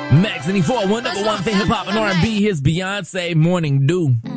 Max 94, one number one thing hip hop and R&B. Here's Beyonce, Morning Dew.